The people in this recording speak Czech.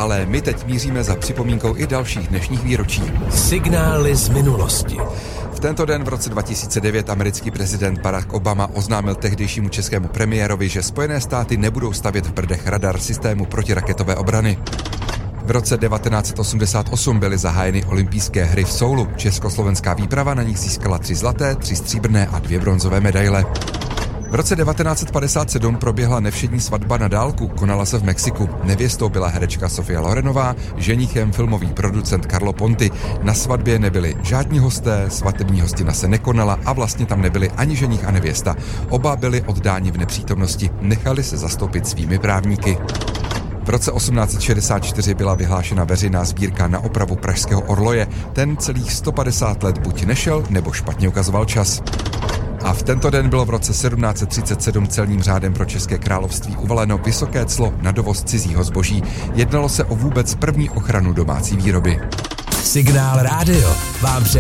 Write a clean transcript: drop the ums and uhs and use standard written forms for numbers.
ale my teď míříme za připomínkou i dalších dnešních výročí. Signály z minulosti. V tento den v roce 2009 americký prezident Barack Obama oznámil tehdejšímu českému premiérovi, že Spojené státy nebudou stavět v Brdech radar systému protiraketové obrany. V roce 1988 byly zahájeny olympijské hry v Soulu. Československá výprava na nich získala 3 zlaté, 3 stříbrné a 2 bronzové medaile. V roce 1957 proběhla nevšední svatba na dálku, konala se v Mexiku. Nevěstou byla herečka Sofia Lorenová, ženichem filmový producent Carlo Ponti. Na svatbě nebyli žádní hosté, svatební hostina se nekonala a vlastně tam nebyli ani ženich a nevěsta. Oba byli oddáni v nepřítomnosti, nechali se zastoupit svými právníky. V roce 1864 byla vyhlášena veřejná sbírka na opravu pražského orloje. Ten celých 150 let buď nešel, nebo špatně ukazoval čas. A v tento den bylo v roce 1737 celním řádem pro České království uvaleno vysoké clo na dovoz cizího zboží. Jednalo se o vůbec první ochranu domácí výroby. Signál rádio vám